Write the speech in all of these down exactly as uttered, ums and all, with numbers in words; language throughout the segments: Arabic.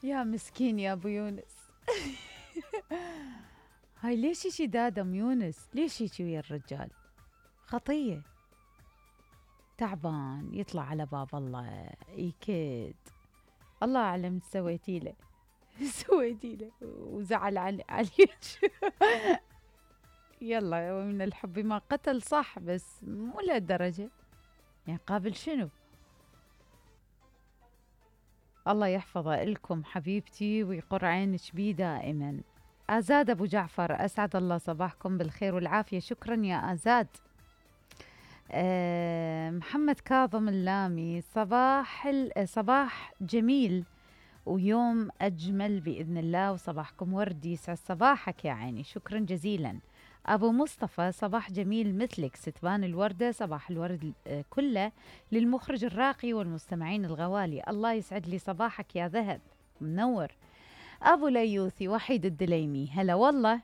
يا مسكين يا ابو يونس. هاي ليش يجي دادا ام يونس؟ ليش يجي ويا الرجال؟ خطيه. تعبان يطلع على باب الله يكد. الله اعلم سويتي له. سويتي له وزعل علي عليك. يلا من الحب ما قتل صح، بس مو لهالدرجه. يعني قابل شنو؟ الله يحفظه لكم حبيبتي ويقر عينك بيه دائما. آزاد أبو جعفر، أسعد الله صباحكم بالخير والعافية. شكرا يا آزاد. أه محمد كاظم اللامي، صباح صباح جميل ويوم أجمل بإذن الله، وصباحكم وردي يسعد صباحك يا عيني. شكرا جزيلا. أبو مصطفى، صباح جميل مثلك ستبان الوردة. صباح الورد كله للمخرج الراقي والمستمعين الغوالي. الله يسعد لي صباحك يا ذهب منور. أبو ليوثي وحيد الدليمي، هلا والله.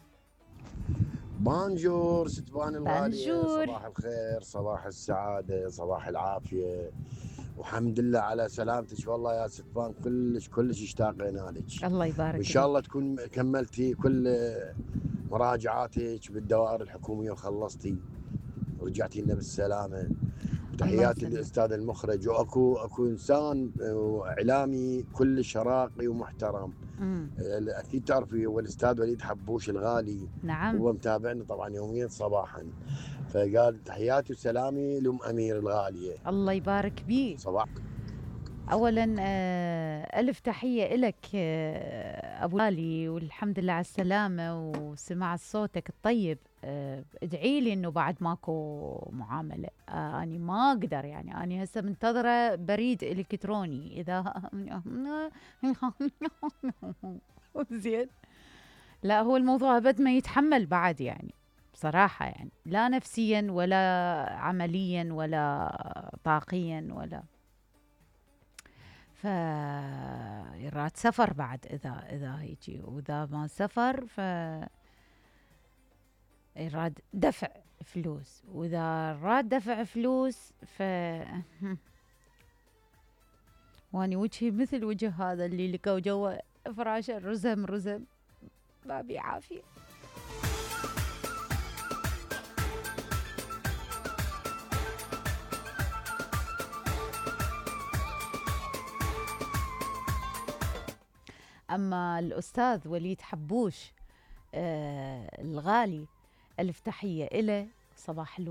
بانجور ستبان الغالية، بانجور. صباح الخير، صباح السعادة، صباح العافية، والحمد لله على سلامتك. والله يا ستبان كلش كلش اشتاقنا لك، الله يبارك وإن شاء فيك. الله تكون كملتي كل مراجعاتك بالدوائر الحكومية وخلصتي ورجعتي لنا بالسلامة. الله وتحياتي يسلمك. للأستاذ المخرج، وأكو أكو إنسان إعلامي كلش راقي ومحترم. امم اكيد تعرفي هو الاستاذ وليد حبوش الغالي. نعم. هو متابعنا طبعا يوميا صباحا، فقال تحياتي وسلامي لام امير الغاليه. الله يبارك بيه. صباح. اولا آه، الف تحيه لك آه، ابو غالي، والحمد لله على السلامه وسماع صوتك الطيب. آه، ادعي لي انه بعد ماكو معامله. آه، اني ما اقدر، يعني اني هسه منتظره بريد الكتروني اذا. زين. لا هو الموضوع ابد ما يتحمل بعد، يعني بصراحه، يعني لا نفسيا ولا عمليا ولا طاقيا ولا. ف يراد سفر بعد، اذا اذا هيجي، واذا ما سفر ف يراد دفع فلوس، واذا راد دفع فلوس ف واني وجهي مثل وجه هذا اللي لقوا جوا فراشه رزم رزم. ما بي عافيه. اما الاستاذ وليد حبوش آه الغالي، الف تحيه إله. صباح الورد.